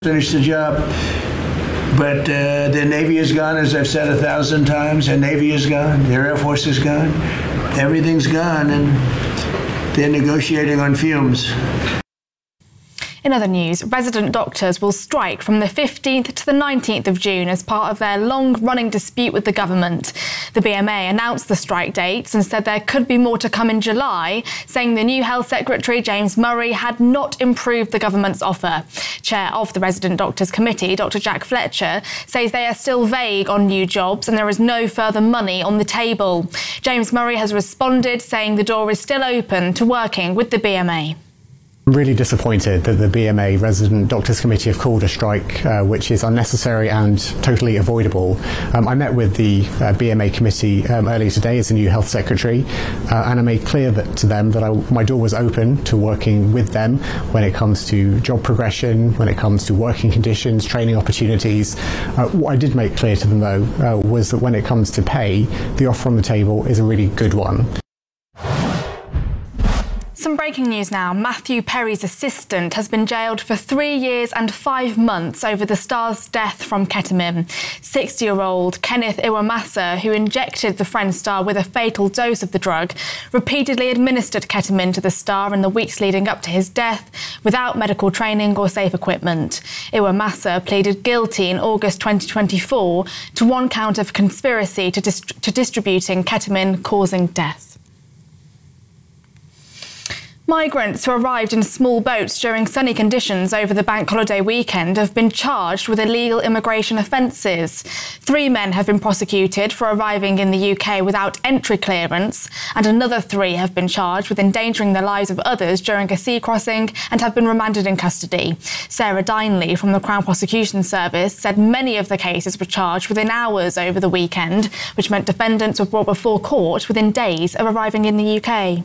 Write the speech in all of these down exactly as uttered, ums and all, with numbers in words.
finish the job. But uh, their Navy is gone, as I've said a thousand times. Their Navy is gone. Their Air Force is gone. Everything's gone, and they're negotiating on fumes. In other news, resident doctors will strike from the fifteenth to the nineteenth of June as part of their long-running dispute with the government. The B M A announced the strike dates and said there could be more to come in July, saying the new Health Secretary, James Murray, had not improved the government's offer. Chair of the Resident Doctors Committee, Doctor Jack Fletcher, says they are still vague on new jobs and there is no further money on the table. James Murray has responded, saying the door is still open to working with the B M A. I'm really disappointed that the B M A Resident Doctors Committee have called a strike uh, which is unnecessary and totally avoidable. Um, I met with the uh, B M A committee um, earlier today as a new Health Secretary uh, and I made clear that, to them that I, my door was open to working with them when it comes to job progression, when it comes to working conditions, training opportunities. Uh, what I did make clear to them though uh, was that when it comes to pay, the offer on the table is a really good one. Some breaking news now. Matthew Perry's assistant has been jailed for three years and five months over the star's death from ketamine. sixty-year-old Kenneth Iwamasa, who injected the Friends star with a fatal dose of the drug, repeatedly administered ketamine to the star in the weeks leading up to his death without medical training or safe equipment. Iwamasa pleaded guilty in August twenty twenty-four to one count of conspiracy to, dist- to distributing ketamine causing death. Migrants who arrived in small boats during sunny conditions over the bank holiday weekend have been charged with illegal immigration offences. Three men have been prosecuted for arriving in the U K without entry clearance, and another three have been charged with endangering the lives of others during a sea crossing and have been remanded in custody. Sarah Dineley from the Crown Prosecution Service said many of the cases were charged within hours over the weekend, which meant defendants were brought before court within days of arriving in the U K.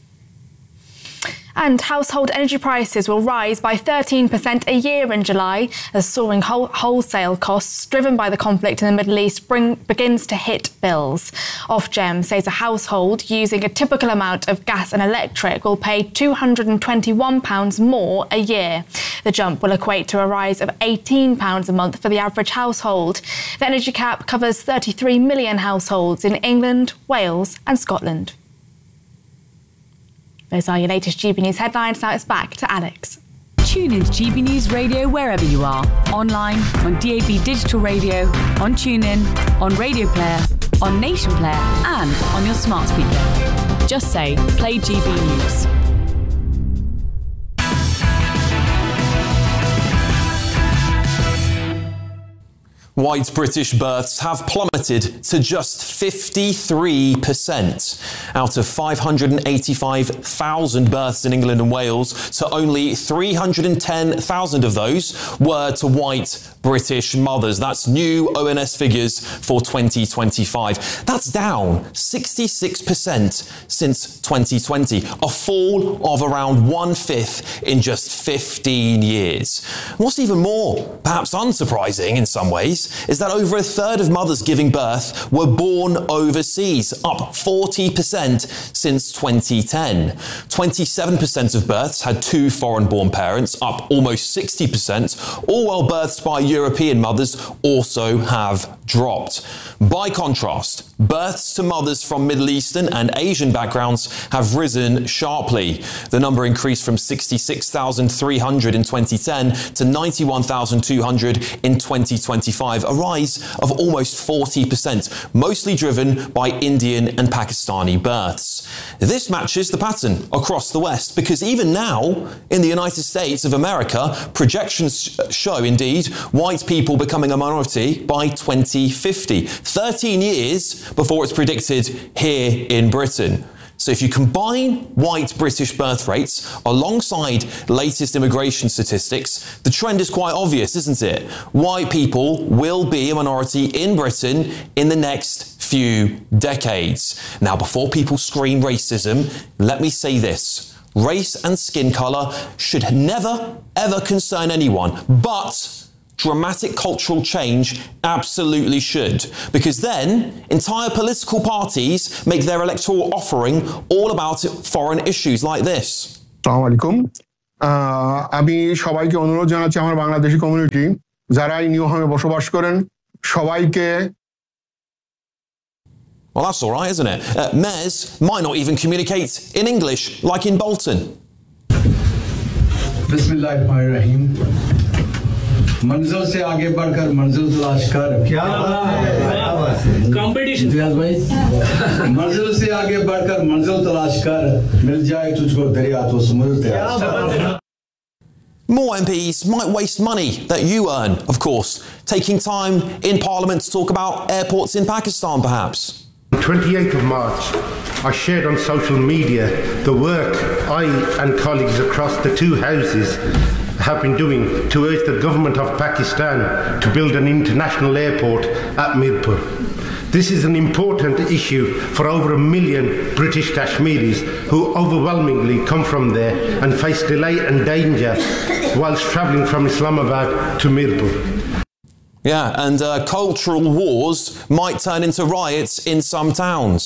And household energy prices will rise by thirteen percent a year in July as soaring whole- wholesale costs driven by the conflict in the Middle East bring, begins to hit bills. Ofgem says a household using a typical amount of gas and electric will pay two hundred twenty-one pounds more a year. The jump will equate to a rise of eighteen pounds a month for the average household. The energy cap covers thirty-three million households in England, Wales and Scotland. Those are your latest G B News headlines. Now it's back to Alex. Tune into G B News Radio wherever you are. Online, on D A B Digital Radio, on TuneIn, on Radio Player, on Nation Player and on your smart speaker. Just say, play G B News. White British births have plummeted to just fifty-three percent. Out of five hundred eighty-five thousand births in England and Wales, to only three hundred ten thousand of those were to white British mothers. That's new O N S figures for twenty twenty-five. That's down sixty-six percent since twenty twenty, a fall of around one-fifth in just fifteen years. What's even more, perhaps unsurprising in some ways, is that over a third of mothers giving birth were born overseas, up forty percent since twenty ten. twenty-seven percent of births had two foreign-born parents, up almost sixty percent, all while births by European mothers also have dropped. By contrast, births to mothers from Middle Eastern and Asian backgrounds have risen sharply. The number increased from sixty-six thousand three hundred in twenty ten to ninety-one thousand two hundred in twenty twenty-five, a rise of almost forty percent, mostly driven by Indian and Pakistani births. This matches the pattern across the West, because even now, in the United States of America, projections show, indeed, white people becoming a minority by twenty fifty, thirteen years before it's predicted here in Britain. So if you combine white British birth rates alongside latest immigration statistics, the trend is quite obvious, isn't it? White people will be a minority in Britain in the next few decades. Now, before people scream racism, let me say this. Race and skin colour should never, ever concern anyone, but dramatic cultural change absolutely should, because then entire political parties make their electoral offering all about foreign issues like this. Assalamu alaikum. আমি সবাইকে অনুরোধ জানাচ্ছি আমার Bangladeshi community যারা এই new হোমে বসবাস করেন সবাইকে Well, that's all right, isn't it? Uh, mayors might not even communicate in English, like in Bolton. बिस्मिल्लाहिर्रहमानिर्रहीम मंजिल से आगे बढ़कर मंजिल तलाश कर क्या कंपटीशन भाई मंजिल से आगे बढ़कर मंजिल तलाश कर मिल जाए तुझको दरिया तो समुद्र More M Ps might waste money that you earn, of course, taking time in Parliament to talk about airports in Pakistan, perhaps. twenty-eighth of March, I shared on social media the work I and colleagues across the two houses have been doing to urge the government of Pakistan to build an international airport at Mirpur. This is an important issue for over a million British Kashmiris who overwhelmingly come from there and face delay and danger whilst travelling from Islamabad to Mirpur. Yeah, and uh, cultural wars might turn into riots in some towns.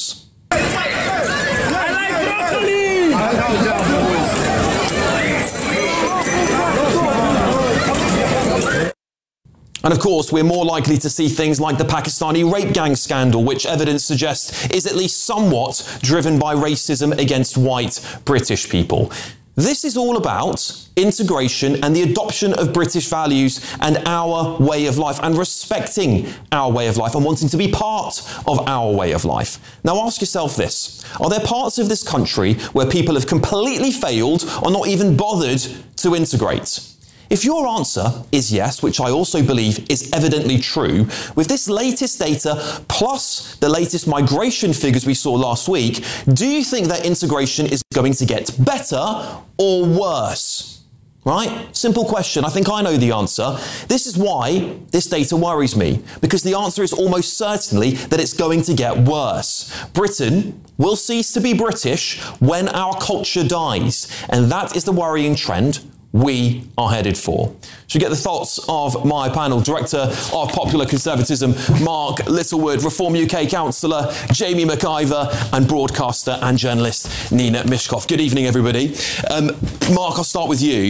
And of course, we're more likely to see things like the Pakistani rape gang scandal, which evidence suggests is at least somewhat driven by racism against white British people. This is all about integration and the adoption of British values and our way of life and respecting our way of life and wanting to be part of our way of life. Now ask yourself this. Are there parts of this country where people have completely failed or not even bothered to integrate? If your answer is yes, which I also believe is evidently true, with this latest data plus the latest migration figures we saw last week, do you think that integration is going to get better or worse? Right? Simple question. I think I know the answer. This is why this data worries me, because the answer is almost certainly that it's going to get worse. Britain will cease to be British when our culture dies, and that is the worrying trend we are headed for. Should we get the thoughts of my panel? Director of Popular Conservatism, Mark Littlewood, Reform U K councillor, Jamie McIver, and broadcaster and journalist, Nina Mishkov. Good evening, everybody. Um, Mark, I'll start with you.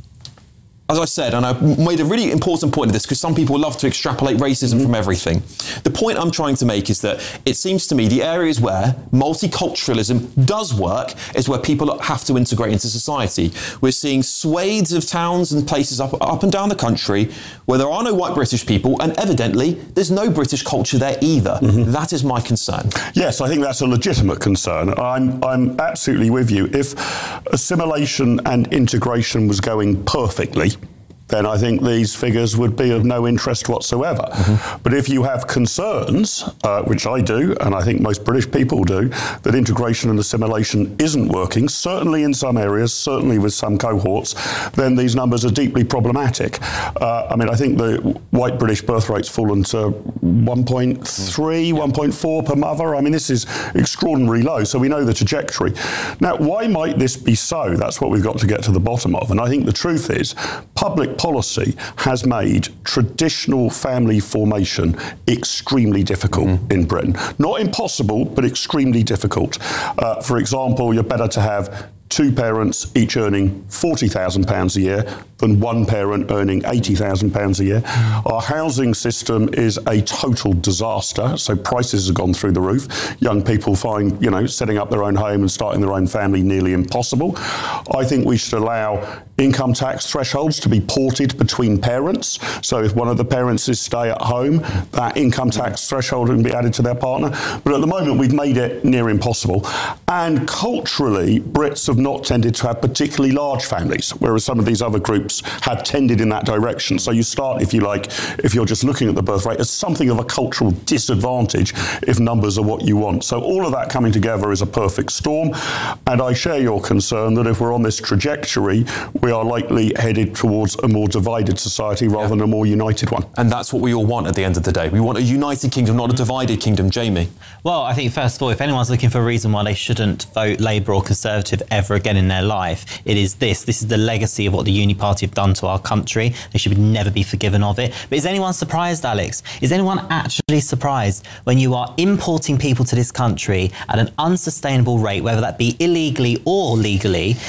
As I said, and I made a really important point of this because some people love to extrapolate racism mm-hmm. from everything. The point I'm trying to make is that it seems to me the areas where multiculturalism does work is where people have to integrate into society. We're seeing swathes of towns and places up, up and down the country where there are no white British people, and evidently there's no British culture there either. Mm-hmm. That is my concern. Yes, I think that's a legitimate concern. I'm, I'm absolutely with you. If assimilation and integration was going perfectly, then I think these figures would be of no interest whatsoever. Mm-hmm. But if you have concerns, uh, which I do, and I think most British people do, that integration and assimilation isn't working, certainly in some areas, certainly with some cohorts, then these numbers are deeply problematic. Uh, I mean, I think the white British birth rate's fallen to one point three, mm-hmm. one point four per mother. I mean, this is extraordinarily low, so we know the trajectory. Now, why might this be so? That's what we've got to get to the bottom of. And I think the truth is, public policy has made traditional family formation extremely difficult mm. in Britain. Not impossible, but extremely difficult. Uh, for example, you're better to have two parents each earning forty thousand pounds a year than one parent earning eighty thousand pounds a year. Our housing system is a total disaster, so prices have gone through the roof. Young people find, you know, setting up their own home and starting their own family nearly impossible. I think we should allow income tax thresholds to be ported between parents. So if one of the parents is stay at home, that income tax threshold can be added to their partner. But at the moment, we've made it near impossible. And culturally, Brits have not tended to have particularly large families, whereas some of these other groups have tended in that direction. So you start, if you like, if you're just looking at the birth rate, as something of a cultural disadvantage if numbers are what you want. So all of that coming together is a perfect storm. And I share your concern that if we're on this trajectory, we are likely headed towards a more divided society rather yeah. than a more united one. And that's what we all want at the end of the day. We want a united kingdom, not a divided kingdom. Jamie? Well, I think first of all, if anyone's looking for a reason why they shouldn't vote Labour or Conservative ever again in their life, it is this. This is the legacy of what the Uni Party have done to our country. They should never be forgiven of it. But is anyone surprised, Alex? Is anyone actually surprised when you are importing people to this country at an unsustainable rate, whether that be illegally or legally?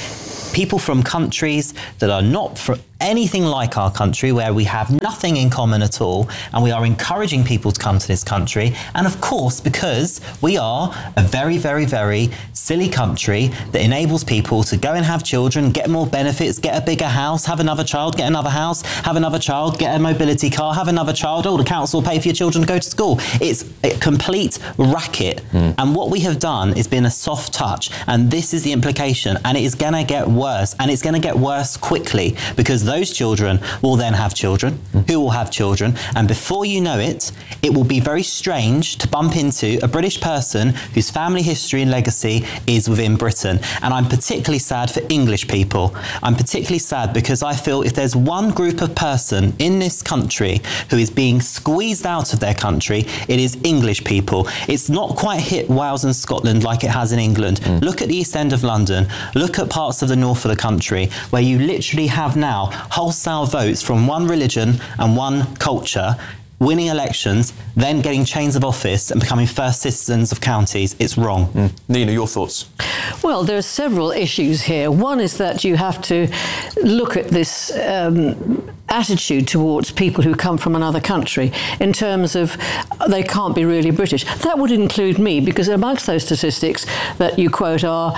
people from countries that are not from anything like our country, where we have nothing in common at all, and we are encouraging people to come to this country. And of course, because we are a very, very, very silly country that enables people to go and have children, get more benefits, get a bigger house, have another child, get another house, have another child, get a mobility car, have another child, oh, the council will pay for your children to go to school. It's a complete racket. Mm. And what we have done is been a soft touch, and this is the implication, and it is going to get worse, and it's going to get worse quickly, because those children will then have children, mm. who will have children, and before you know it, it will be very strange to bump into a British person whose family history and legacy is within Britain. And I'm particularly sad for English people. I'm particularly sad because I feel if there's one group of person in this country who is being squeezed out of their country, it is English people. It's not quite hit Wales and Scotland like it has in England. Mm. Look at the East End of London. Look at parts of the north of the country where you literally have now wholesale votes from one religion and one culture winning elections, then getting chains of office and becoming first citizens of counties. It's wrong. Mm. Nina, your thoughts? Well, there are several issues here. One is that you have to look at this um, attitude towards people who come from another country in terms of they can't be really British. That would include me, because amongst those statistics that you quote are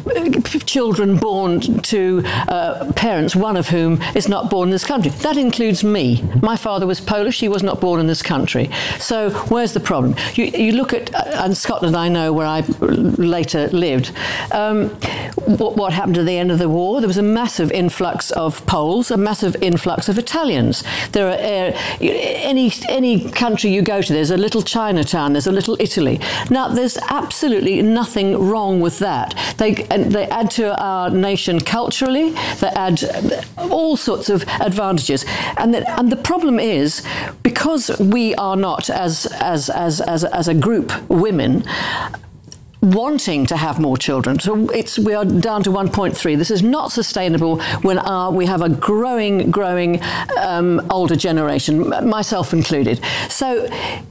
children born to uh, parents, one of whom is not born in this country. That includes me. My father was Polish. He was not born in this country. So where's the problem? You, you look at, and Scotland, I know, where I later lived. Um, what, what happened at the end of the war? There was a massive influx of Poles, a massive influx of Italians. There are uh, any any country you go to, there's a little Chinatown, there's a little Italy. Now, there's absolutely nothing wrong with that. They and they add to our nation culturally. They add all sorts of advantages. And the, and the problem is, because we are not, as as as as as a group, women, wanting to have more children. So it's we are down to one point three. This is not sustainable when our, we have a growing, growing um, older generation, myself included. So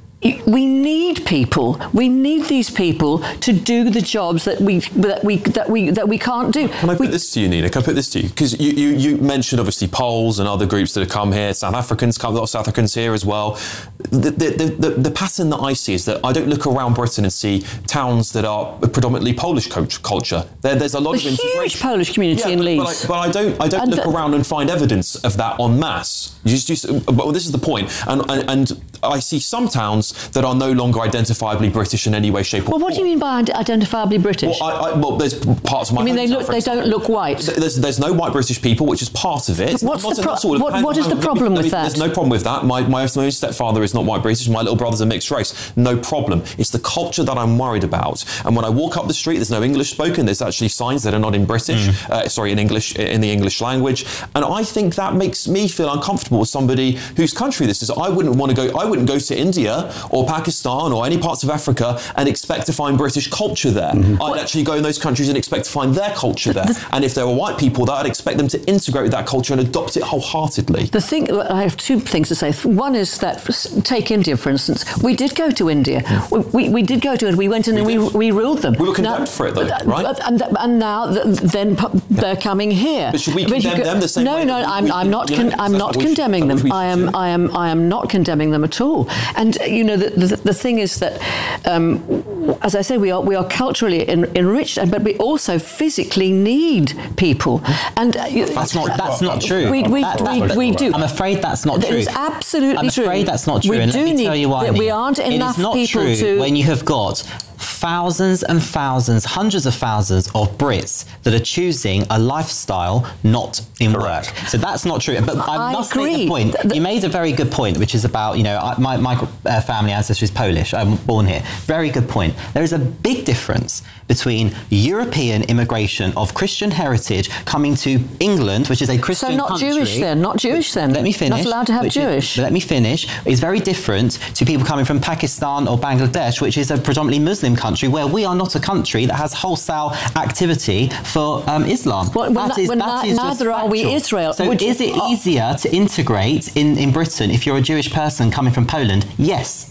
we need people. We need these people to do the jobs that we that we that we that we can't do. Can I put we, this to you, Nina? Can I put this to you? Because you, you you mentioned obviously Poles and other groups that have come here. South Africans come. A lot of South Africans here as well. The the, the the the pattern that I see is that I don't look around Britain and see towns that are predominantly Polish culture. There, there's a lot a of integration. huge Polish community yeah, in but, Leeds. But I, but I don't I don't and look the, around and find evidence of that en masse. You just, just, but this is the point. And, and and I see some towns that are no longer identifiably British in any way, shape, or well, form. What do you mean by identifiably British? Well, I, I, well there's parts of my. I mean, they hometown, look. They don't look white. There's there's no white British people, which is part of it. What's not, the pro- not all. what, what is the problem me, with me, that? There's no problem with that. My my own stepfather is not white British. My little brother's a mixed race. No problem. It's the culture that I'm worried about. And when I walk up the street, there's no English spoken. There's actually signs that are not in British. Mm. Uh, sorry, in English, in the English language. And I think that makes me feel uncomfortable with somebody whose country this is. I wouldn't want to go. I wouldn't go to India or Pakistan or any parts of Africa and expect to find British culture there. Mm-hmm. I'd actually go in those countries and expect to find their culture there. The, and if there were white people there, I'd expect them to integrate with that culture and adopt it wholeheartedly. The thing, I have two things to say. One is that, take India, for instance. We did go to India. Mm. We, we did go to it. We went in we and we, we ruled them. We were condemned now, for it, though, right? And, and now, then they're coming here. But should we condemn them the same no, way? No, no, I'm, I'm not. Con- I'm not condemning them. I am. I am. I am not condemning them at all. And you know, the the, the thing is that, um, as I say, we are we are culturally en- enriched, but we also physically need people. And uh, that's not that's not true. We we, that, we, that, we do. I'm afraid that's not true. It is absolutely I'm true. I'm afraid that's not true. We and do let me need tell you why. that we aren't enough it is not people true to. When you have got thousands and thousands, hundreds of thousands of Brits that are choosing a lifestyle not in Correct. work. So that's not true. But I, I must agree. make the point. The, the, you made a very good point, which is about, you know, I, my, my uh, family ancestry is Polish. I'm born here. Very good point. There is a big difference between European immigration of Christian heritage coming to England, which is a Christian So not country. Jewish then, not Jewish then. Let me finish. Not allowed to have Jewish. Is, let me finish. Is very different to people coming from Pakistan or Bangladesh, which is a predominantly Muslim country, where we are not a country that has wholesale activity for um, Islam. Well, that well, is, well, that n- is neither just are we factual. Israel. So Would is you, it oh. easier to integrate in, in Britain if you're a Jewish person coming from Poland? Yes.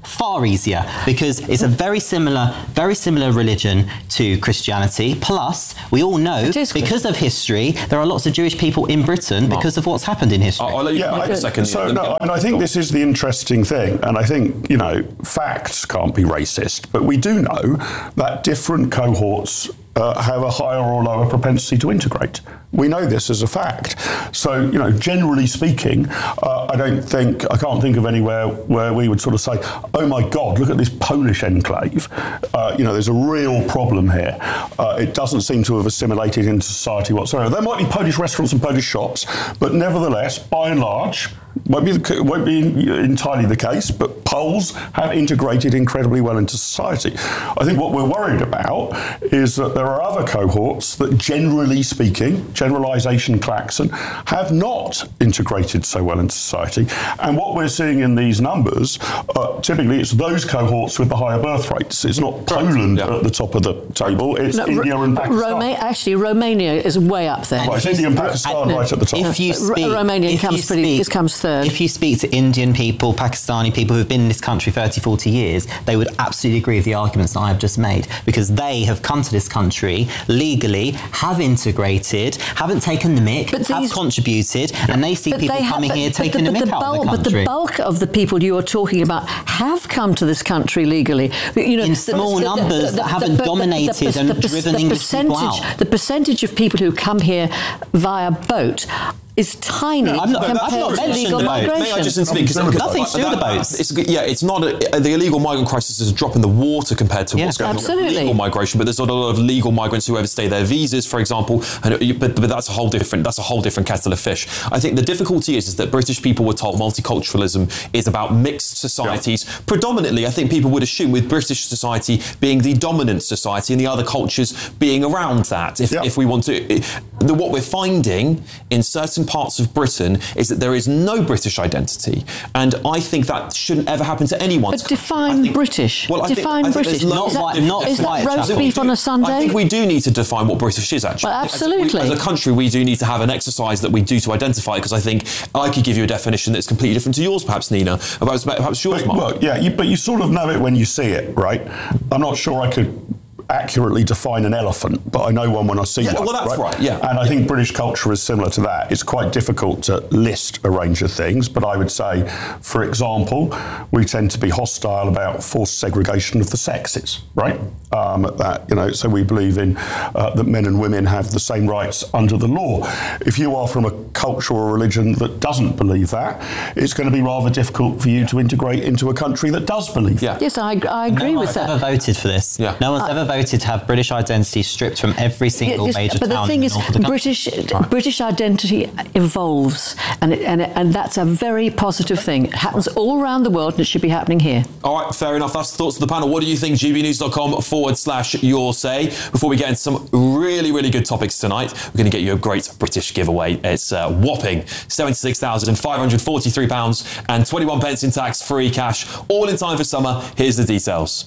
Far easier, because it's a very similar, very similar religion to Christianity. Plus, we all know, because of history, there are lots of Jewish people in Britain because of what's happened in history. I'll, I'll let you Yeah, come back I- a second. So, Ian. no, and I think this is the interesting thing, and I think, you know, facts can't be racist, but we do know that different cohorts uh, have a higher or lower propensity to integrate. We know this as a fact. So, you know, generally speaking, uh, I don't think, I can't think of anywhere where we would sort of say, oh my God, look at this Polish enclave. Uh, you know, there's a real problem here. Uh, it doesn't seem to have assimilated into society whatsoever. There might be Polish restaurants and Polish shops, but nevertheless, by and large, won't be, the, won't be entirely the case, but Poles have integrated incredibly well into society. I think what we're worried about is that there are other cohorts that, generally speaking, generalisation klaxon, have not integrated so well into society. And what we're seeing in these numbers, uh, typically it's those cohorts with the higher birth rates. It's not Poland yeah. at the top of the table, it's No, India Ro- and Pakistan. Roma- actually, Romania is way up there. Well, it's India and Pakistan No, right at the top. If you Ro- speak, Romania if comes you pretty- speak- it comes third. If you speak to Indian people, Pakistani people who've been in this country thirty, forty years, they would absolutely agree with the arguments that I've just made, because they have come to this country legally, have integrated, haven't taken the mick, But have these- contributed, and they see But people they have- coming but- here but taking the, the but mick the out bulk, of the But the country. bulk of the people you're talking about have come to this country legally. You know, In small numbers that haven't dominated and driven English people percentage, out. The percentage of people who come here via boat is tiny I'm not- I've compared not to mentioned legal the boat. migration. May I just intervene? Because Nothing to do with the that- boats. It's, yeah, it's not a, the illegal migrant crisis is a drop in the water compared to Yeah, what's going on absolutely. with legal migration. But there's not a lot of legal migrants who overstay their visas, for example. And it- but, but that's a whole different that's a whole different kettle of fish. I think the difficulty is, is that British people were told multiculturalism is about mixed societies. Yeah. Predominantly, I think people would assume with British society being the dominant society and the other cultures being around that. If, Yeah. if we want to, it, the, what we're finding in certain parts of Britain is that there is no British identity, and I think that shouldn't ever happen to anyone. But define British. Well, I think- define I think British. there's loads Is of that, different not is that quite, roast Chapel. beef on a Sunday? I think we do need to define what British is, actually. Well, As we- absolutely. As a country, we do need to have an exercise that we do to identify, because I think I could give you a definition that's completely different to yours, perhaps, Nina, about perhaps yours, Mark. Well, yeah, you, but you sort of know it when you see it, right? I'm not sure I could accurately define an elephant, but I know one when I see Yeah, one. well, that's right, yeah. And I think British culture is similar to that. It's quite difficult to list a range of things, but I would say, for example, we tend to be hostile about forced segregation of the sexes, right? Um, that, you know, so we believe in uh, that men and women have the same rights under the law. If you are from a culture or religion that doesn't believe that, it's going to be rather difficult for you to integrate into a country that does believe Yeah. that. Yes, I, I agree no with one's that. ever voted for this. Yeah. No one's ever voted to have British identity stripped from every single Yes, major but town the thing in is, the north of the country. British British identity evolves, and, it, and it, and that's a very positive thing. It happens all around the world, and it should be happening here. All right, fair enough. That's the thoughts of the panel. What do you think? gbnews.com forward slash your say. Before we get into some really, really good topics tonight, we're going to get you a great British giveaway. It's a whopping seventy-six thousand five hundred forty-three pounds and twenty-one pence in tax-free cash, all in time for summer. Here's the details.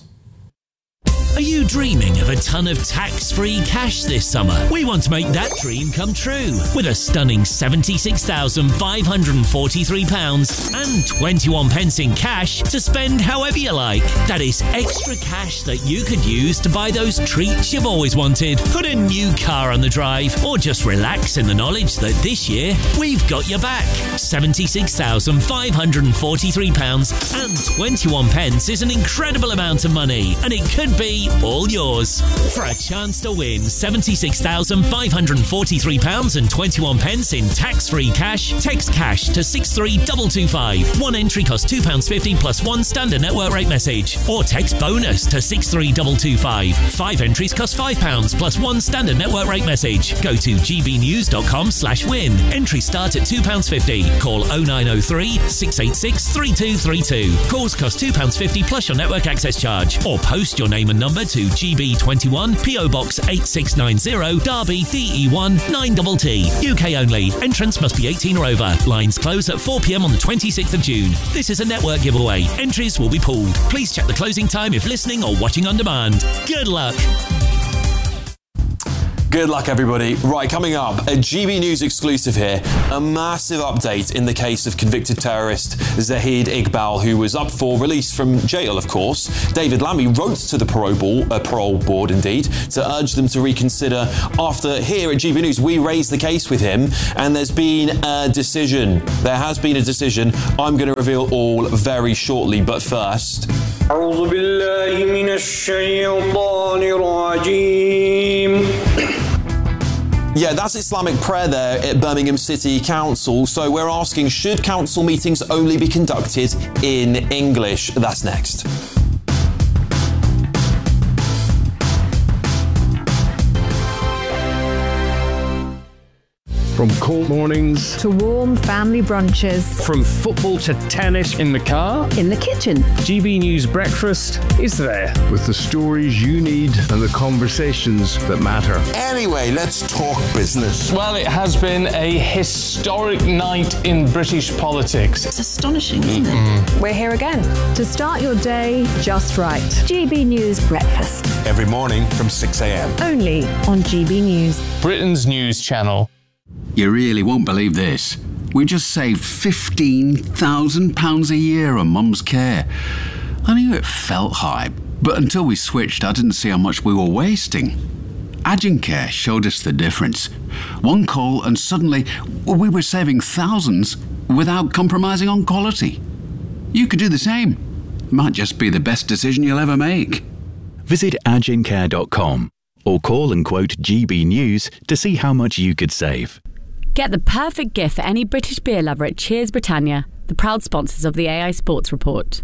Are you dreaming of a ton of tax-free cash this summer? We want to make that dream come true with a stunning seventy-six thousand five hundred forty-three pounds and twenty-one pence in cash to spend however you like. That is extra cash that you could use to buy those treats you've always wanted, put a new car on the drive, or just relax in the knowledge that this year we've got your back. seventy-six thousand five hundred forty-three pounds and twenty-one pence is an incredible amount of money, and it could be all yours. For a chance to win seventy-six thousand five hundred forty-three pounds and twenty-one pence in tax-free cash, text cash to six three two two five. One entry costs two pounds fifty plus one standard network rate message. Or text bonus to six three two two five. Five entries cost five pounds plus one standard network rate message. Go to gbnews.com slash win. Entries start at two pounds fifty. Call oh nine oh three, six eight six, three two three two. Calls cost two pounds fifty plus your network access charge. Or post your name and number to G B twenty-one, P O Box eight six nine zero, Derby, D E one nine T T. U K only. Entrance must be eighteen or over. Lines close at four p m on the twenty-sixth of June. This is a network giveaway. Entries will be pooled. Please check the closing time if listening or watching on demand. Good luck. Good luck, everybody. Right, coming up, a G B News exclusive here. A massive update in the case of convicted terrorist Zahid Iqbal, who was up for release from jail, of course. David Lammy wrote to the parole board, uh, parole board, indeed, to urge them to reconsider. After here at G B News, we raised the case with him, and there's been a decision. There has been a decision. I'm going to reveal all very shortly, but first... أعوذ بالله من الشيطان الرجيم. Yeah, that's Islamic prayer there at Birmingham City Council. So we're asking, should council meetings only be conducted in English? That's next. From cold mornings to warm family brunches, from football to tennis in the car, in the kitchen. G B News Breakfast is there with the stories you need and the conversations that matter. Anyway, let's talk business. Well, it has been a historic night in British politics. It's astonishing, isn't it? We're here again to start your day just right. G B News Breakfast. Every morning from six a.m. Only on G B News. Britain's news channel. You really won't believe this. We just saved fifteen thousand pounds a year on Mum's care. I knew it felt high, but until we switched, I didn't see how much we were wasting. Agencare showed us the difference. One call and suddenly we were saving thousands without compromising on quality. You could do the same. Might just be the best decision you'll ever make. Visit agencare dot com or call and quote G B News to see how much you could save. Get the perfect gift for any British beer lover at Cheers Britannia, the proud sponsors of the A I Sports Report.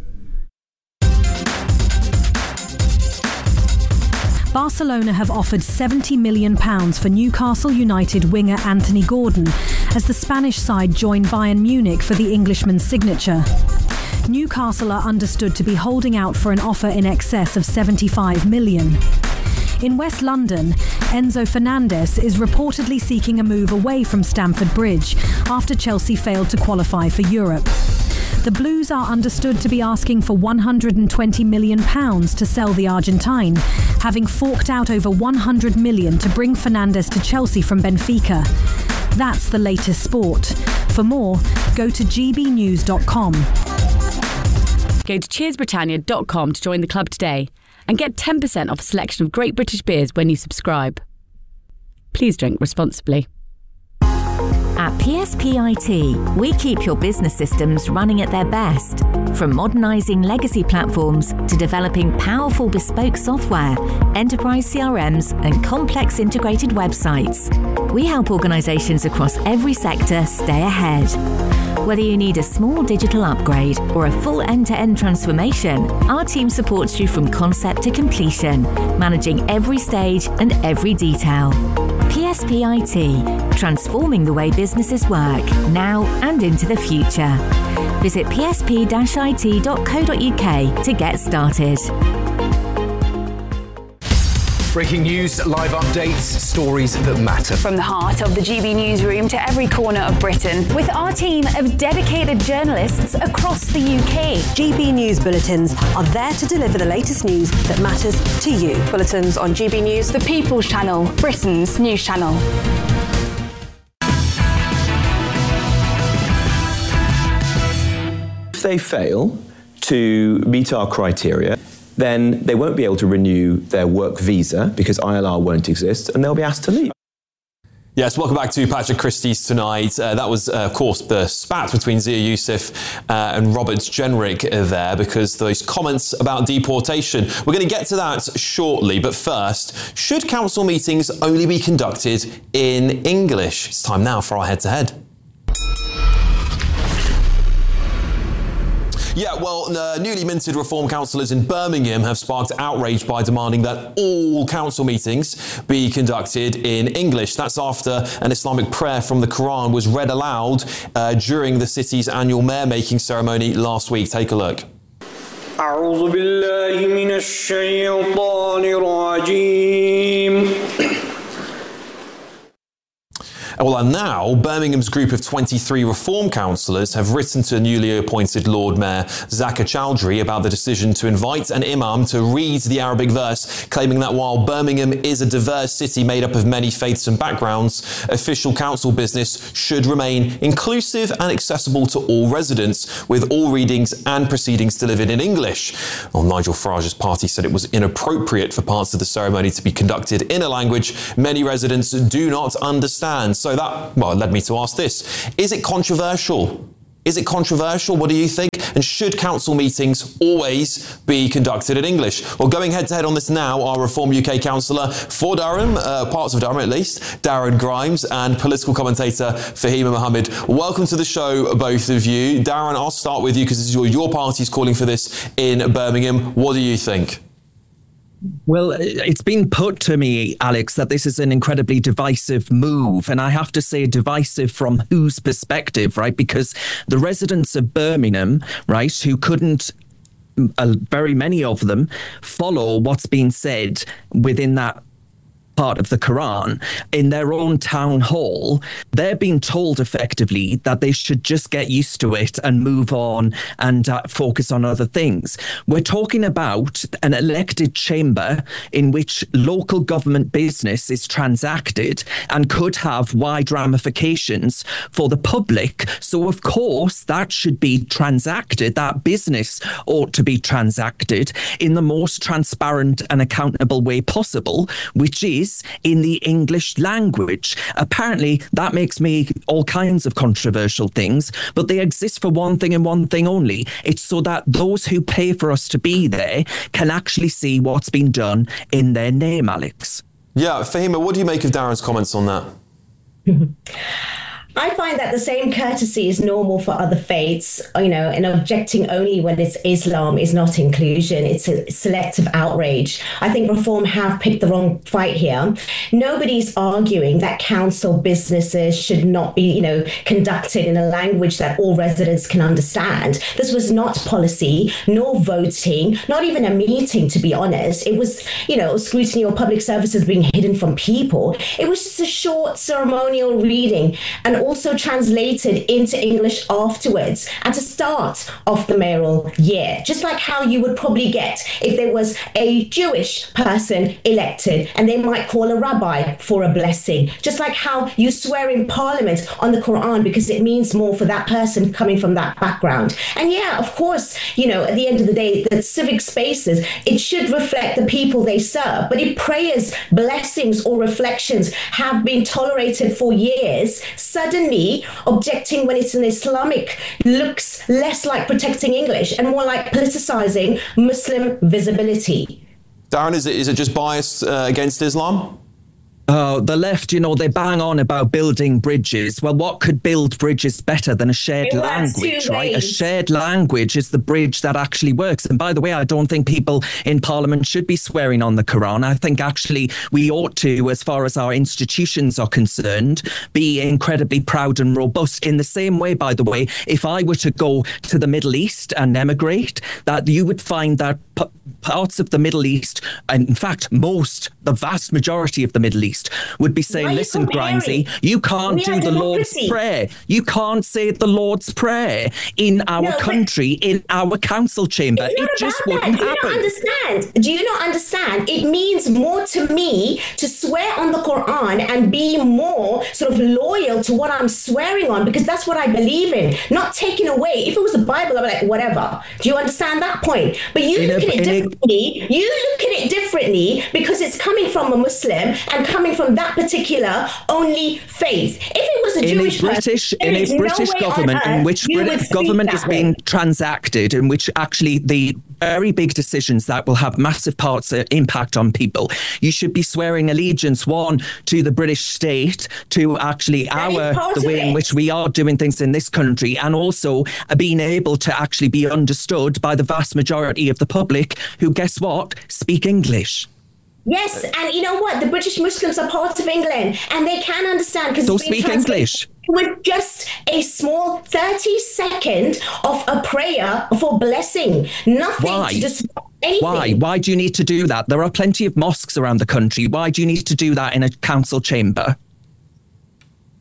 Barcelona have offered seventy million pounds for Newcastle United winger Anthony Gordon as the Spanish side join Bayern Munich for the Englishman's signature. Newcastle are understood to be holding out for an offer in excess of seventy-five million. In West London, Enzo Fernandez is reportedly seeking a move away from Stamford Bridge after Chelsea failed to qualify for Europe. The Blues are understood to be asking for one hundred twenty million pounds to sell the Argentine, having forked out over one hundred million pounds to bring Fernandez to Chelsea from Benfica. That's the latest sport. For more, go to g b news dot com. Go to cheers britannia dot com to join the club today and get ten percent off a selection of great British beers when you subscribe. Please drink responsibly. At P S P I T, we keep your business systems running at their best. From modernising legacy platforms to developing powerful bespoke software, enterprise C R Ms and complex integrated websites, we help organisations across every sector stay ahead. Whether you need a small digital upgrade or a full end-to-end transformation, our team supports you from concept to completion, managing every stage and every detail. P S P I T, transforming the way businesses work, now and into the future. Visit p s p dash i t dot co dot u k to get started. Breaking news, live updates, stories that matter. From the heart of the G B newsroom to every corner of Britain, with our team of dedicated journalists across the U K. G B News Bulletins are there to deliver the latest news that matters to you. Bulletins on G B News, the People's Channel, Britain's news channel. If they fail to meet our criteria, then they won't be able to renew their work visa because I L R won't exist and they'll be asked to leave. Yes, welcome back to Patrick Christie's Tonight. Uh, that was, uh, of course, the spat between Zia Youssef uh, and Robert Jenrick there because those comments about deportation. We're going to get to that shortly, but first, should council meetings only be conducted in English? It's time now for our head-to-head. Yeah, well, the newly minted Reform councillors in Birmingham have sparked outrage by demanding that all council meetings be conducted in English. That's after an Islamic prayer from the Quran was read aloud uh, during the city's annual mayor-making ceremony last week. Take a look. أعوذ بالله من الشيطان الرجيم. Well, and now Birmingham's group of twenty-three reform councillors have written to newly appointed Lord Mayor Zakir Chowdhury about the decision to invite an imam to read the Arabic verse, claiming that while Birmingham is a diverse city made up of many faiths and backgrounds, official council business should remain inclusive and accessible to all residents, with all readings and proceedings delivered in English. Well, Nigel Farage's party said it was inappropriate for parts of the ceremony to be conducted in a language many residents do not understand. So that, well, led me to ask this. Is it controversial? Is it controversial? What do you think? And should council meetings always be conducted in English? Well, going head to head on this now are Reform U K councillor for Durham, uh, parts of Durham at least, Darren Grimes, and political commentator Fahima Mohammed. Welcome to the show, both of you. Darren, I'll start with you because your, your party's calling for this in Birmingham. What do you think? Well, it's been put to me, Alex, that this is an incredibly divisive move. And I have to say divisive from whose perspective, right? Because the residents of Birmingham, right, who couldn't, uh, very many of them, follow what's being said within that part of the Quran in their own town hall, they're being told effectively that they should just get used to it and move on and uh, focus on other things. We're talking about an elected chamber in which local government business is transacted and could have wide ramifications for the public. So of course that should be transacted. That business ought to be transacted in the most transparent and accountable way possible, which is in the English language. Apparently, that makes me all kinds of controversial things, but they exist for one thing and one thing only. It's so that those who pay for us to be there can actually see what's been done in their name, Alex. Yeah, Fahima, what do you make of Darren's comments on that? I find that the same courtesy is normal for other faiths, you know, and objecting only when it's Islam is not inclusion. It's a selective outrage. I think Reform have picked the wrong fight here. Nobody's arguing that council businesses should not be, you know, conducted in a language that all residents can understand. This was not policy, nor voting, not even a meeting, to be honest. It was, you know, scrutiny of public services being hidden from people. It was just a short ceremonial reading and also translated into English afterwards and to start off the mayoral year, just like how you would probably get if there was a Jewish person elected and they might call a rabbi for a blessing, just like how you swear in Parliament on the Quran because it means more for that person coming from that background. And yeah, of course, you know, at the end of the day, the civic spaces, it should reflect the people they serve. But if prayers, blessings or reflections have been tolerated for years, suddenly objecting when it's an Islamic looks less like protecting English and more like politicizing Muslim visibility. Darren, is it, is it just biased uh, against Islam? Uh, the left, you know, they bang on about building bridges. Well, what could build bridges better than a shared language, right? A shared language is the bridge that actually works. And by the way, I don't think people in Parliament should be swearing on the Quran. I think actually we ought to, as far as our institutions are concerned, be incredibly proud and robust. In the same way, by the way, if I were to go to the Middle East and emigrate, that you would find that p- parts of the Middle East, and in fact, most, the vast majority of the Middle East, would be saying, listen, Grimesy, you can't we do the Lord's Prayer. You can't say the Lord's Prayer in our no, country, in our council chamber. It just wouldn't do happen. You not understand? Do you not understand? It means more to me to swear on the Quran and be more sort of loyal to what I'm swearing on, because that's what I believe in, not taken away. If it was the Bible, I'd be like, whatever. Do you understand that point? But you in look a, at it differently. A... You look at it differently because it's coming from a Muslim and coming from that particular only faith. If it was a in Jewish a British, person, in a British no government in which British government is being transacted, in which actually the very big decisions that will have massive parts of impact on people, you should be swearing allegiance, one, to the British state, to actually our the way in which we are doing things in this country, and also being able to actually be understood by the vast majority of the public who, guess what, speak English. Yes, and you know what? The British Muslims are part of England, and they can understand because so speak English. With just a small thirty second of a prayer for blessing, nothing Why? to just anything. Why? Why do you need to do that? There are plenty of mosques around the country. Why do you need to do that in a council chamber?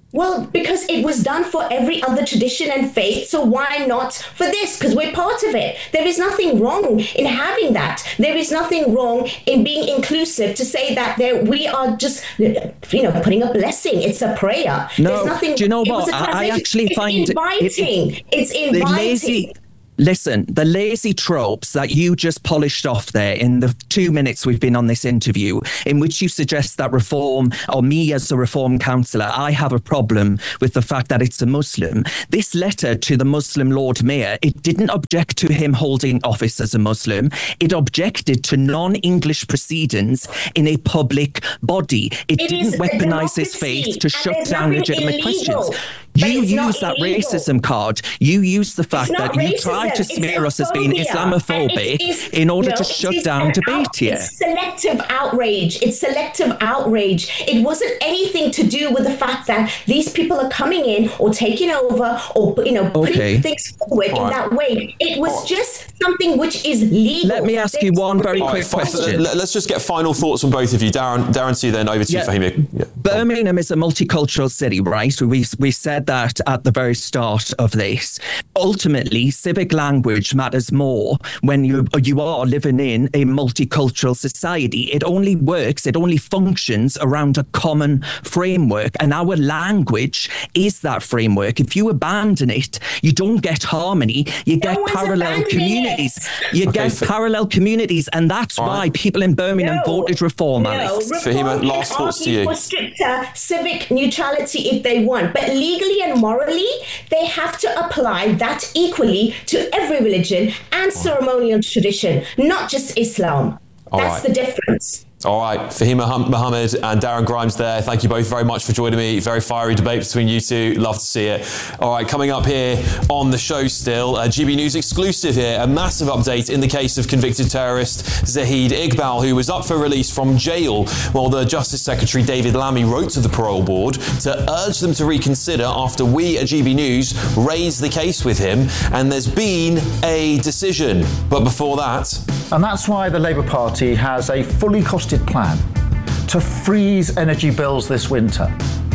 Well, because it was done for every other tradition and faith, so why not for this? Because we're part of it. There is nothing wrong in having that. There is nothing wrong in being inclusive to say that there we are just, you know, putting a blessing. It's a prayer. No, There's nothing, do you know it what? was a I, I actually it's find inviting. It, it, it's inviting. The lazy, Listen, the lazy tropes that you just polished off there in the two minutes we've been on this interview, in which you suggest that reform, or me as a reform councillor, I have a problem with the fact that it's a Muslim. This letter to the Muslim Lord Mayor, it didn't object to him holding office as a Muslim. It objected to non-English proceedings in a public body. It, It didn't is a weaponize his democracy, faith to and shut there's down nothing legitimate illegal. questions. But You it's not use that illegal. racism card. You use the fact not that you tried to racism, it's smear us as being xenophobia. Islamophobic And it is- in order no, to it shut is down an debate out- here. It's selective outrage. It's selective outrage. It wasn't anything to do with the fact that these people are coming in or taking over or, you know, putting Okay. things forward All in right. that way. It was just something which is legal. Let me ask you one very All quick right, fi- question. let- Let's just get final thoughts from both of you. Darren, Darren, to you then, over to Yeah. you, Fahima. Yeah. Birmingham is a multicultural city, right? We we said that at the very start of this. Ultimately, civic language matters more when you you are living in a multicultural society. It only works, it only functions around a common framework, and our language is that framework. If you abandon it, you don't get harmony. You get one's parallel abandoning communities. it. You Okay, get fa- parallel communities, and that's All why right. people in Birmingham No, voted reform, no, Alex. reform Fahima, can last thoughts to argue you. for stricter civic neutrality if they want, but legally and morally, they have to apply that equally to every religion and ceremonial tradition, not just Islam. All That's right. the difference. All right, Fahima Hum- Mohammed and Darren Grimes there. Thank you both very much for joining me. Very fiery debate between you two. Love to see it. All right, coming up here on the show still, uh, G B News exclusive here. A massive update in the case of convicted terrorist Zahid Iqbal, who was up for release from jail while the Justice Secretary David Lammy wrote to the parole board to urge them to reconsider after we at G B News raised the case with him. And there's been a decision. But before that... And that's why the Labour Party has a fully costed plan to freeze energy bills this winter.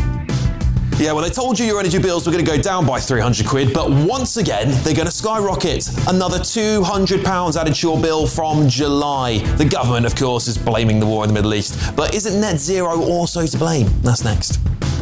Yeah, well, they told you your energy bills were going to go down by three hundred quid, but once again, they're going to skyrocket. Another two hundred pounds added to your bill from July. The government, of course, is blaming the war in the Middle East. But isn't net zero also to blame? That's next.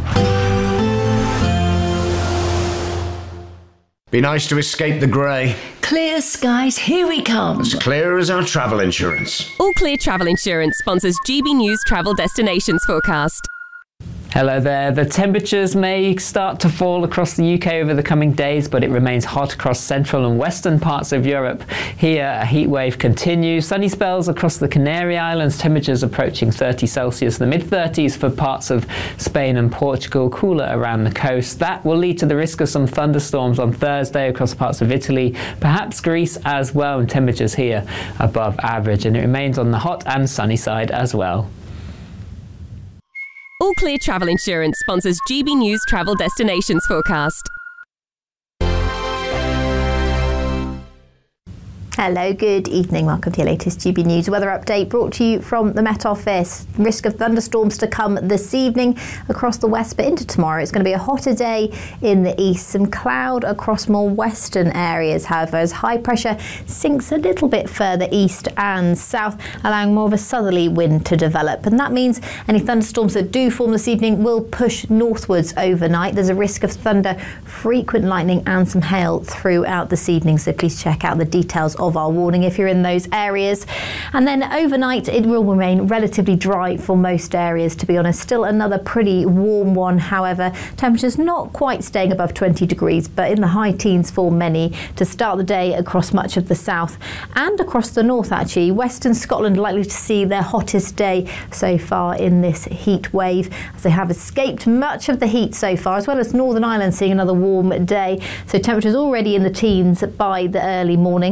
Be nice to escape the grey. Clear skies, here we come. As clear as our travel insurance. All Clear Travel Insurance sponsors G B News Travel Destinations Forecast. Hello there. The temperatures may start to fall across the U K over the coming days, but it remains hot across central and western parts of Europe. Here, a heat wave continues. Sunny spells across the Canary Islands, temperatures approaching thirty Celsius, the mid thirties for parts of Spain and Portugal, cooler around the coast. That will lead to the risk of some thunderstorms on Thursday across parts of Italy, perhaps Greece as well, and temperatures here above average. And it remains on the hot and sunny side as well. All Clear Travel Insurance sponsors G B News Travel Destinations Forecast. Hello, good evening. Welcome to your latest G B News weather update brought to you from the Met Office. Risk of thunderstorms to come this evening across the west, but into tomorrow. It's going to be a hotter day in the east. Some cloud across more western areas, however, as high pressure sinks a little bit further east and south, allowing more of a southerly wind to develop. And that means any thunderstorms that do form this evening will push northwards overnight. There's a risk of thunder, frequent lightning and some hail throughout this evening, so please check out the details of our warning if you're in those areas. And then overnight it will remain relatively dry for most areas, to be honest. Still another pretty warm one, however. Temperatures not quite staying above twenty degrees, but in the high teens for many to start the day across much of the south and across the north actually. Western Scotland likely to see their hottest day so far in this heat wave, as they have escaped much of the heat so far, as well as Northern Ireland seeing another warm day. So temperatures already in the teens by the early morning.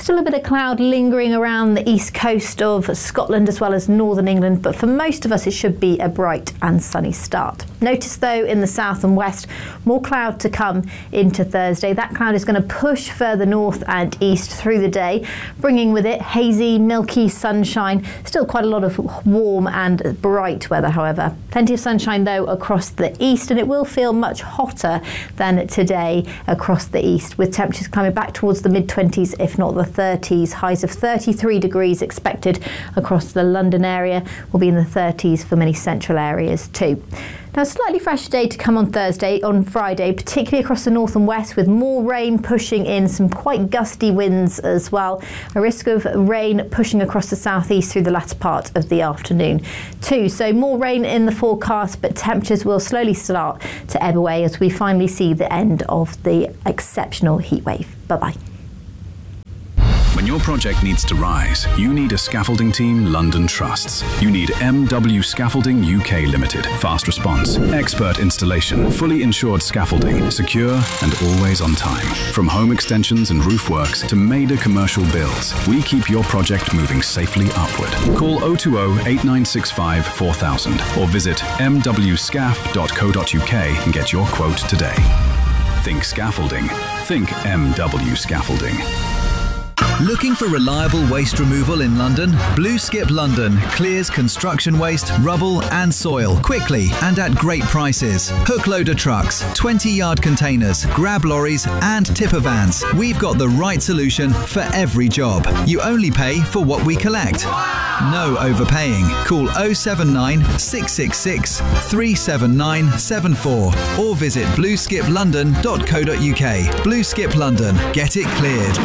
Still a bit of cloud lingering around the east coast of Scotland as well as northern England, but for most of us it should be a bright and sunny start. Notice though in the south and west, more cloud to come into Thursday. That cloud is going to push further north and east through the day, bringing with it hazy, milky sunshine. Still quite a lot of warm and bright weather, however. Plenty of sunshine though across the east, and it will feel much hotter than today across the east, with temperatures climbing back towards the mid twenties, if not the thirties. Highs of thirty-three degrees expected across the London area, will be in the thirties for many central areas too. Now, a slightly fresher day to come on Thursday, on Friday, particularly across the north and west, with more rain pushing in, some quite gusty winds as well. A risk of rain pushing across the southeast through the latter part of the afternoon too. So more rain in the forecast, but temperatures will slowly start to ebb away as we finally see the end of the exceptional heat wave. Bye-bye. When your project needs to rise, you need a scaffolding team London trusts. You need M W Scaffolding U K Limited. Fast response, expert installation, fully insured scaffolding, secure and always on time. From home extensions and roof works to major commercial builds, we keep your project moving safely upward. Call oh two oh, eight nine six five, four thousand or visit m w scaff dot co dot u k and get your quote today. Think scaffolding. Think M W Scaffolding. Looking for reliable waste removal in London? Blue Skip London clears construction waste, rubble and soil quickly and at great prices. Hook loader trucks, twenty yard containers, grab lorries and tipper vans. We've got the right solution for every job. You only pay for what we collect. No overpaying. Call oh seven nine, six six six, three seven nine seven four or visit blue skip london dot co dot u k. Blue Skip London. Get it cleared.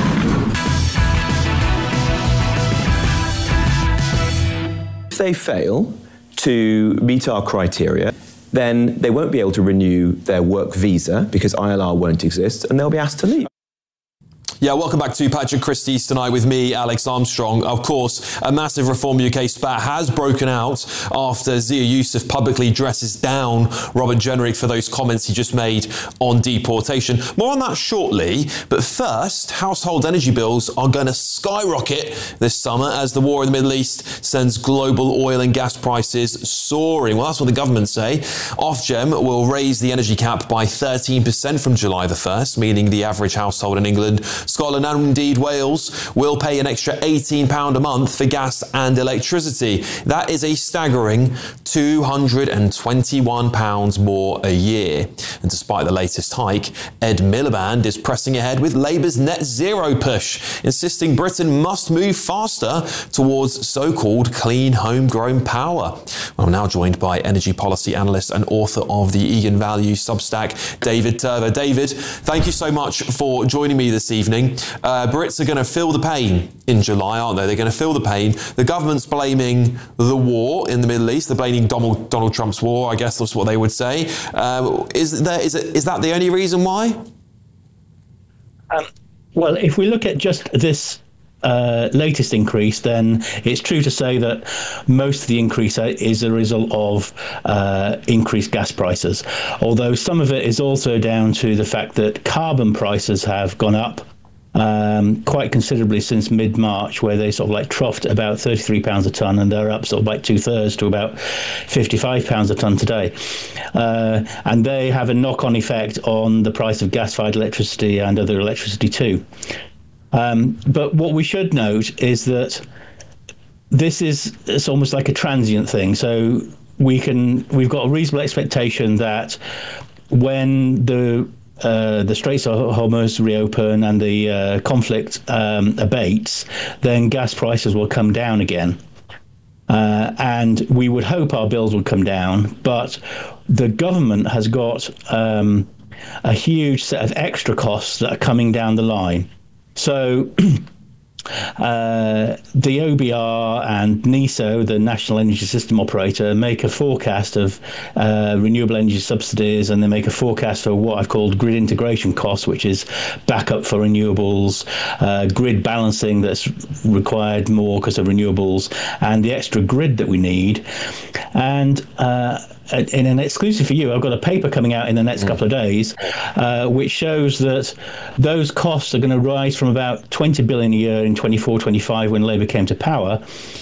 If they fail to meet our criteria, then they won't be able to renew their work visa because I L R won't exist and they'll be asked to leave. Yeah, welcome back to Patrick Christie's tonight with me, Alex Armstrong. Of course, a massive Reform U K spat has broken out after Zia Youssef publicly dresses down Robert Jenrick for those comments he just made on deportation. More on that shortly, but first, household energy bills are going to skyrocket this summer as the war in the Middle East sends global oil and gas prices soaring. Well, that's what the government say. Ofgem will raise the energy cap by thirteen percent from July the first, meaning the average household in England, Scotland and indeed Wales will pay an extra eighteen pounds a month for gas and electricity. That is a staggering two hundred twenty-one pounds more a year. And despite the latest hike, Ed Miliband is pressing ahead with Labour's net zero push, insisting Britain must move faster towards so-called clean homegrown power. I'm now joined by energy policy analyst and author of the Egan Value Substack, David Turver. David, thank you so much for joining me this evening. Uh, Brits are going to feel the pain in July, aren't they? They're going to feel the pain. The government's blaming the war in the Middle East. They're blaming Donald, Donald Trump's war, I guess that's what they would say. Uh, is, there, is, it, is that the only reason why? Um, well, if we look at just this Uh, latest increase, then it's true to say that most of the increase is a result of uh, increased gas prices, although some of it is also down to the fact that carbon prices have gone up um, quite considerably since mid-March, where they sort of like troughed about thirty-three pounds a tonne and they're up sort of like two-thirds to about fifty-five pounds a tonne today. Uh, and they have a knock-on effect on the price of gas-fired electricity and other electricity too. Um, but what we should note is that this is it's almost like a transient thing. So we can we've got a reasonable expectation that when the uh, the Straits of Hormuz reopen and the uh, conflict um, abates, then gas prices will come down again. Uh, and we would hope our bills would come down, but the government has got um, a huge set of extra costs that are coming down the line. So uh, the O B R and NESO, the National Energy System Operator, make a forecast of uh, renewable energy subsidies, and they make a forecast for what I've called grid integration costs, which is backup for renewables, uh, grid balancing that's required more because of renewables, and the extra grid that we need. And uh, in an exclusive for you, I've got a paper coming out in the next mm. couple of days, uh, which shows that those costs are going to rise from about twenty billion a year in twenty-four twenty-five when Labour came to power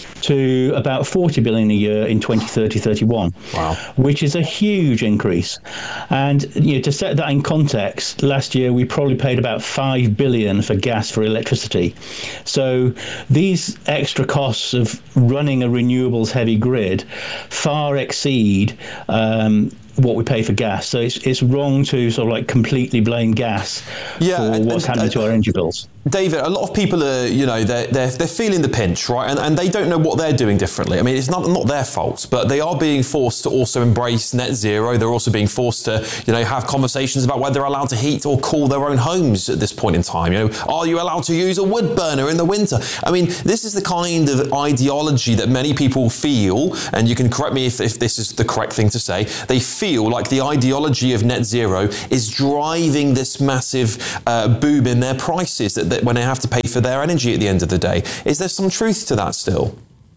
to about forty billion a year in twenty thirty thirty-one. Wow. Which is a huge increase. And you know, to set that in context, last year we probably paid about five billion for gas for electricity. So these extra costs of running a renewables heavy grid far exceed um, what we pay for gas. So it's it's wrong to sort of like completely blame gas yeah, for and, what's and, happening and, to our energy bills. David, a lot of people are, you know, they're, they're, they're feeling the pinch, right? And, and they don't know what they're doing differently. I mean, it's not not their fault, but they are being forced to also embrace net zero. They're also being forced to, you know, have conversations about whether they're allowed to heat or cool their own homes at this point in time. You know, are you allowed to use a wood burner in the winter? I mean, this is the kind of ideology that many people feel, and you can correct me if, if this is the correct thing to say, they feel like the ideology of net zero is driving this massive uh, boom in their prices that, that when they have to pay for their energy at the end of the day. Is there some truth to that still?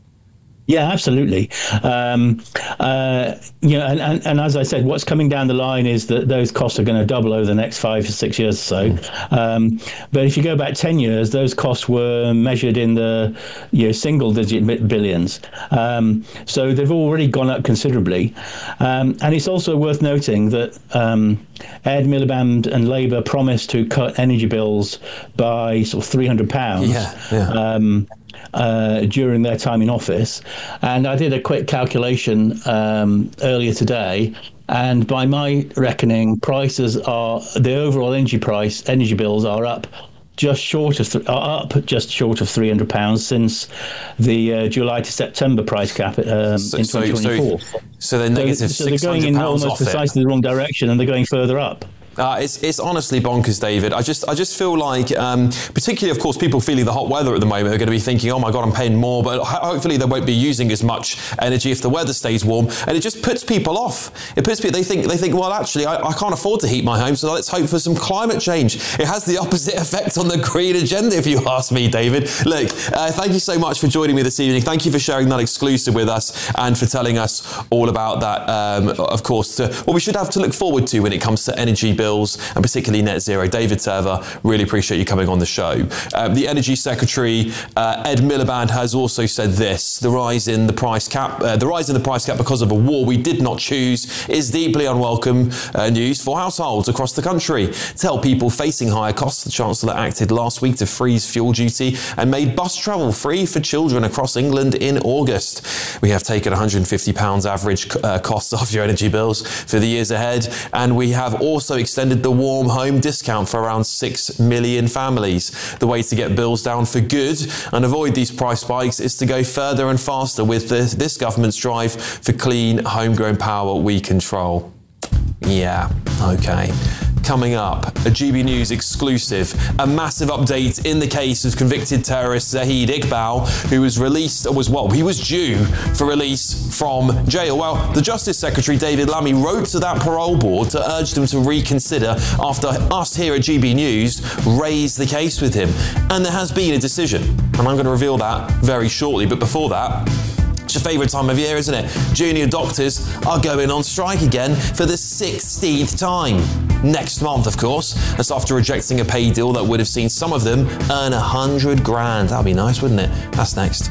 Yeah, absolutely. Um, uh, you know, and, and, and as I said, what's coming down the line is that those costs are going to double over the next five to six years or so. Mm. Um, but if you go back ten years, those costs were measured in the you know, single-digit billions. Um, so they've already gone up considerably. Um, and it's also worth noting that um, Ed Miliband and Labour promised to cut energy bills by sort of three hundred pounds. Yeah, yeah. Um, Uh, during their time in office. And I did a quick calculation um, earlier today, and by my reckoning, prices are, the overall energy price, energy bills are up just short of th- are up just short of three hundred pounds since the uh, July to September price cap um, so, in twenty twenty-four. So, so they're negative so, so they're going in almost precisely the wrong direction, and they're going further up. Uh, it's it's honestly bonkers, David. I just I just feel like, um, particularly, of course, people feeling the hot weather at the moment are going to be thinking, oh my God, I'm paying more, but ho- hopefully they won't be using as much energy if the weather stays warm, and it just puts people off. It puts people, they think they think, well, actually, I, I can't afford to heat my home, so let's hope for some climate change. It has the opposite effect on the green agenda, if you ask me, David. Look, uh, thank you so much for joining me this evening. Thank you for sharing that exclusive with us and for telling us all about that. Um, of course, to, what we should have to look forward to when it comes to energy bills and particularly net zero. David Terver, really appreciate you coming on the show. Um, the Energy Secretary, uh, Ed Miliband, has also said this: the rise in the price cap, uh, the rise in the price cap because of a war we did not choose, is deeply unwelcome uh, news for households across the country. To help people facing higher costs, the Chancellor acted last week to freeze fuel duty and made bus travel free for children across England in August. We have taken one hundred fifty pounds average uh, costs off your energy bills for the years ahead, and we have also extended the warm home discount for around six million families. The way to get bills down for good and avoid these price spikes is to go further and faster with the, this government's drive for clean, homegrown power we control. Yeah, okay. Coming up, a G B News exclusive, a massive update in the case of convicted terrorist Zahid Iqbal, who was released, or was, well, he was due for release from jail. Well, the Justice Secretary, David Lammy, wrote to that parole board to urge them to reconsider after us here at G B News raised the case with him. And there has been a decision, and I'm going to reveal that very shortly. But before that, it's your favourite time of year, isn't it? Junior doctors are going on strike again for the sixteenth time. Next month, of course. That's after rejecting a pay deal that would have seen some of them earn a hundred grand. That'd be nice, wouldn't it? That's next.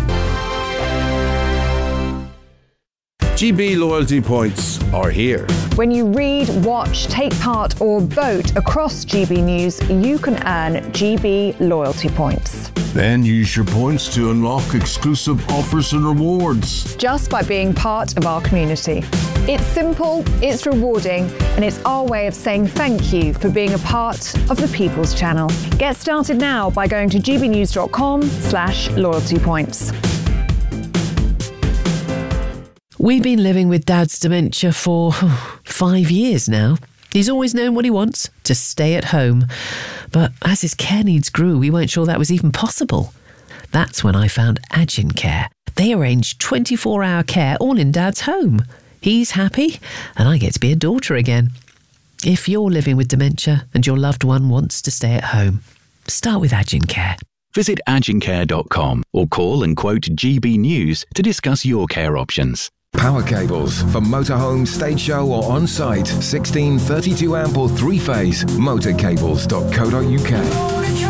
G B loyalty points are here. When you read, watch, take part or vote across G B News, you can earn G B loyalty points. Then use your points to unlock exclusive offers and rewards. Just by being part of our community. It's simple, it's rewarding, and it's our way of saying thank you for being a part of the People's Channel. Get started now by going to gbnews.com slash loyalty points. We've been living with Dad's dementia for five years now. He's always known what he wants, to stay at home. But as his care needs grew, we weren't sure that was even possible. That's when I found Agin Care. They arrange twenty-four hour care all in Dad's home. He's happy, and I get to be a daughter again. If you're living with dementia and your loved one wants to stay at home, start with Agin Care. Visit agincare dot com or call and quote G B News to discuss your care options. Power cables for motorhome, stage show or on-site. sixteen, thirty-two amp or three-phase. motorcables dot co dot uk.